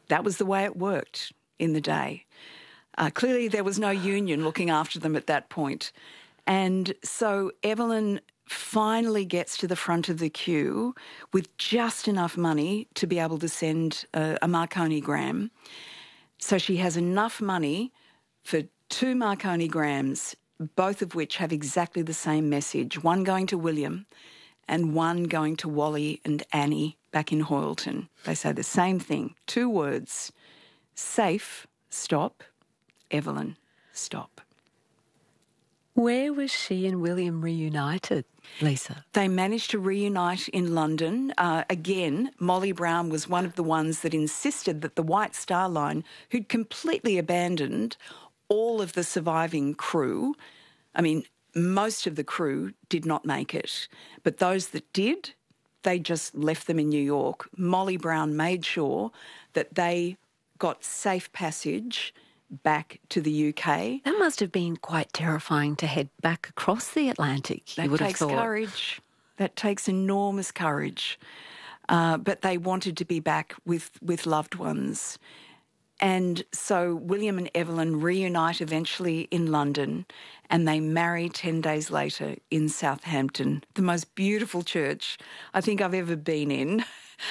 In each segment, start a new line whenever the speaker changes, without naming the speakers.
that was the way it worked in the day. Clearly there was no union looking after them at that point. And so Evelyn finally gets to the front of the queue with just enough money to be able to send a Marconigram. So she has enough money for 2 Marconigrams, both of which have exactly the same message, one going to William and one going to Wally and Annie back in Hoyleton. They say the same thing, 2 words, safe, stop, Evelyn, stop.
Where was she and William reunited, Lisa?
They managed to reunite in London. Again, Molly Brown was one of the ones that insisted that the White Star Line, who'd completely abandoned all of the surviving crew, I mean, most of the crew did not make it, but those that did, they just left them in New York. Molly Brown made sure that they got safe passage back to the UK.
That must have been quite terrifying to head back across the Atlantic.
That takes courage. That takes enormous courage. But they wanted to be back with loved ones. And so William and Evelyn reunite eventually in London, and they marry 10 days later in Southampton, the most beautiful church I think I've ever been in.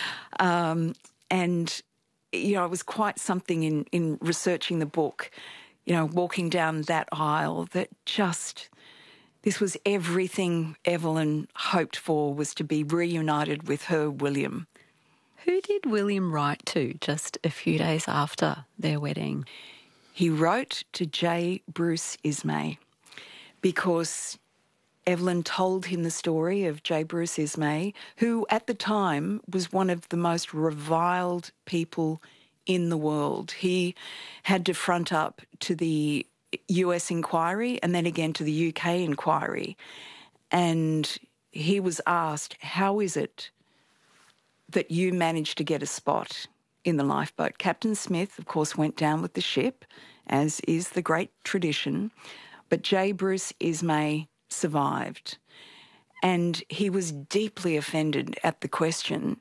And you know, it was quite something in researching the book, you know, walking down that aisle that just, this was everything Evelyn hoped for, was to be reunited with her William.
Who did William write to just a few days after their wedding?
He wrote to J. Bruce Ismay because Evelyn told him the story of J. Bruce Ismay, who at the time was one of the most reviled people in the world. He had to front up to the US inquiry and then again to the UK inquiry. And he was asked, how is it that you managed to get a spot in the lifeboat? Captain Smith, of course, went down with the ship, as is the great tradition, but J. Bruce Ismay survived. And he was deeply offended at the question,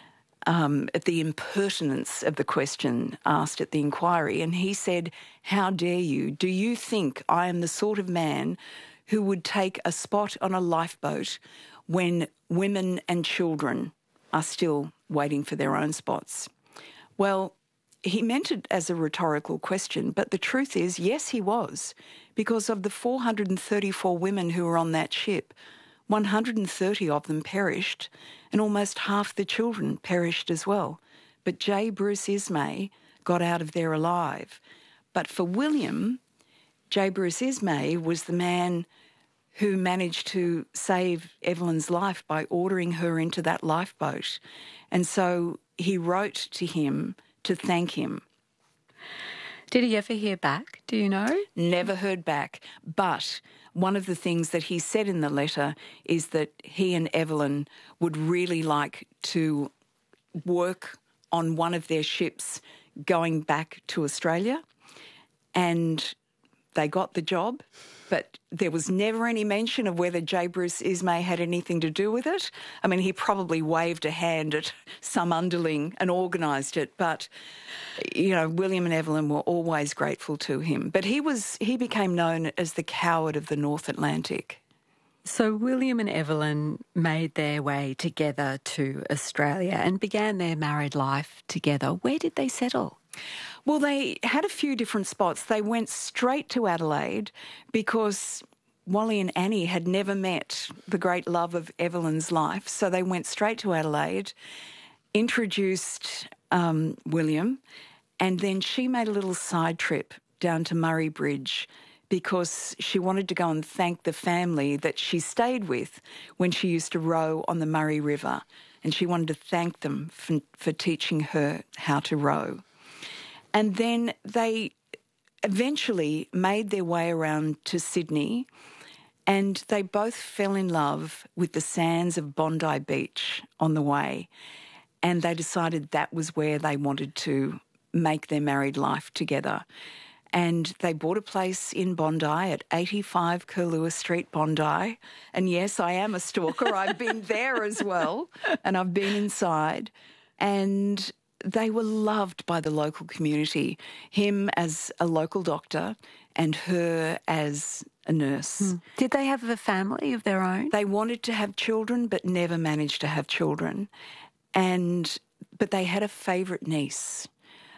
at the impertinence of the question asked at the inquiry. And he said, how dare you? Do you think I am the sort of man who would take a spot on a lifeboat when women and children are still waiting for their own spots? Well, he meant it as a rhetorical question, but the truth is, yes, he was, because of the 434 women who were on that ship, 130 of them perished, and almost half the children perished as well. But J. Bruce Ismay got out of there alive. But for William, J. Bruce Ismay was the man who managed to save Evelyn's life by ordering her into that lifeboat. And so he wrote to him to thank him.
Did he ever hear back? Do you know?
Never heard back. But one of the things that he said in the letter is that he and Evelyn would really like to work on one of their ships going back to Australia. And they got the job, but there was never any mention of whether J. Bruce Ismay had anything to do with it. I mean, he probably waved a hand at some underling and organised it, but, you know, William and Evelyn were always grateful to him. But he became known as the coward of the North Atlantic.
So William and Evelyn made their way together to Australia and began their married life together. Where did they settle?
Well, they had a few different spots. They went straight to Adelaide because Wally and Annie had never met the great love of Evelyn's life. So they went straight to Adelaide, introduced William, and then she made a little side trip down to Murray Bridge because she wanted to go and thank the family that she stayed with when she used to row on the Murray River. And she wanted to thank them for teaching her how to row. And then they eventually made their way around to Sydney, and they both fell in love with the sands of Bondi Beach on the way. And they decided that was where they wanted to make their married life together. And they bought a place in Bondi at 85 Curlewa Street, Bondi. And yes, I am a stalker. I've been there as well, and I've been inside. And they were loved by the local community, him as a local doctor and her as a nurse.
Did they have a family of their own?
They wanted to have children but never managed to have children. But they had a favourite niece,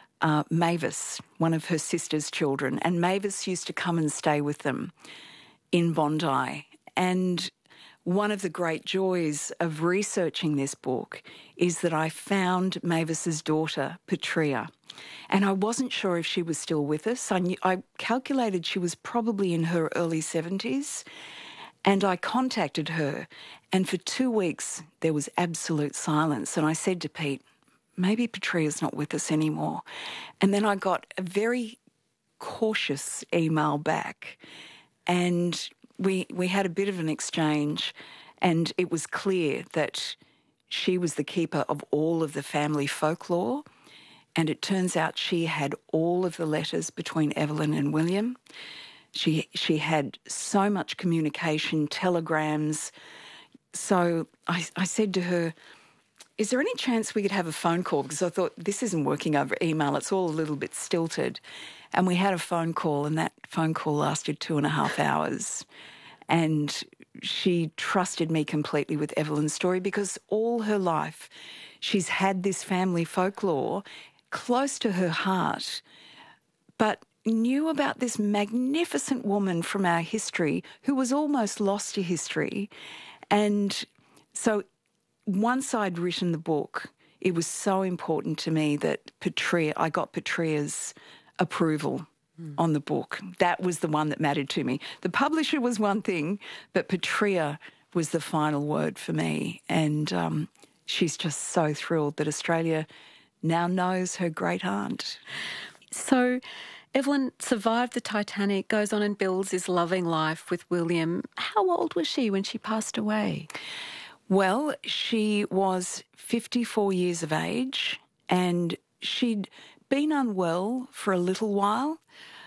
Mavis, one of her sister's children, and Mavis used to come and stay with them in Bondi. And one of the great joys of researching this book is that I found Mavis's daughter, Petrea, and I wasn't sure if she was still with us. I calculated she was probably in her early 70s, and I contacted her, and for 2 weeks there was absolute silence. And I said to Pete, maybe Petrea's not with us anymore. And then I got a very cautious email back, and we had a bit of an exchange, and it was clear that she was the keeper of all of the family folklore, and it turns out she had all of the letters between Evelyn and William. She had so much communication, telegrams. So I said to her, is there any chance we could have a phone call? Because I thought, this isn't working over email. It's all a little bit stilted. And we had a phone call, and that phone call lasted 2.5 hours. And she trusted me completely with Evelyn's story because all her life she's had this family folklore close to her heart, but knew about this magnificent woman from our history who was almost lost to history. And so once I'd written the book, it was so important to me that I got Petrea's approval on the book. That was the one that mattered to me. The publisher was one thing, but Petrea was the final word for me. And she's just so thrilled that Australia now knows her great aunt.
So Evelyn survived the Titanic, goes on and builds this loving life with William. How old was she when she passed away?
Well, she was 54 years of age, and she'd been unwell for a little while,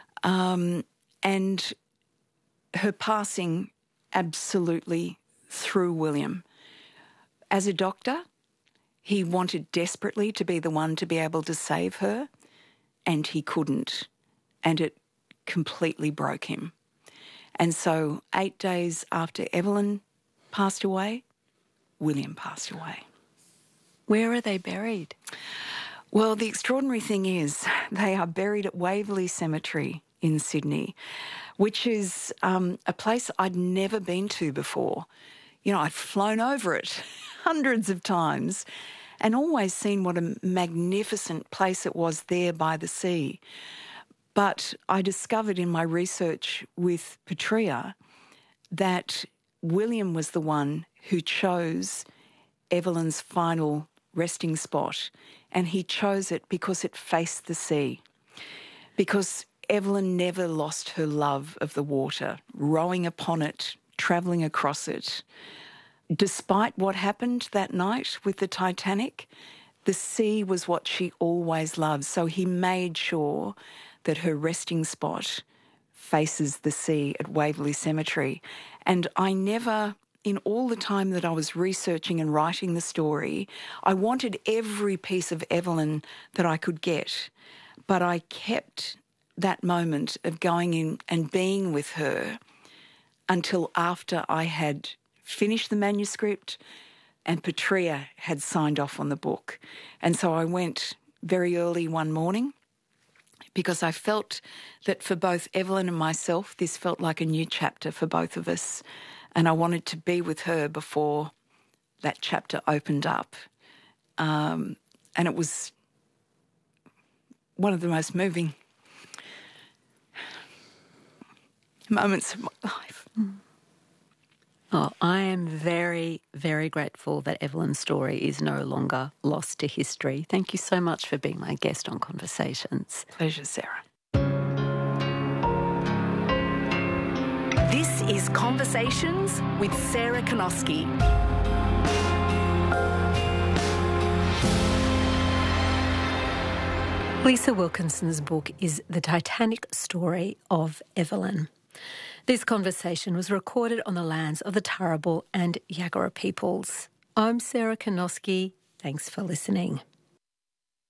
and her passing absolutely threw William. As a doctor, he wanted desperately to be the one to be able to save her, and he couldn't, and it completely broke him. And so 8 days after Evelyn passed away, William passed away.
Where are they buried?
Well, the extraordinary thing is they are buried at Waverley Cemetery in Sydney, which is a place I'd never been to before. You know, I'd flown over it hundreds of times and always seen what a magnificent place it was there by the sea. But I discovered in my research with Petrea that William was the one who chose Evelyn's final resting spot, and he chose it because it faced the sea. Because Evelyn never lost her love of the water, rowing upon it, travelling across it. Despite what happened that night with the Titanic, the sea was what she always loved. So he made sure that her resting spot faces the sea at Waverley Cemetery. And I never, in all the time that I was researching and writing the story, I wanted every piece of Evelyn that I could get. But I kept that moment of going in and being with her until after I had finished the manuscript and Petrea had signed off on the book. And so I went very early one morning because I felt that for both Evelyn and myself, this felt like a new chapter for both of us. And I wanted to be with her before that chapter opened up. And it was one of the most moving moments of my life.
Oh, I am very, very grateful that Evelyn's story is no longer lost to history. Thank you so much for being my guest on Conversations.
Pleasure, Sarah.
This is Conversations with Sarah Konoski.
Lisa Wilkinson's book is The Titanic Story of Evelyn. This conversation was recorded on the lands of the Turrbal and Yagara peoples. I'm Sarah Konoski. Thanks for listening.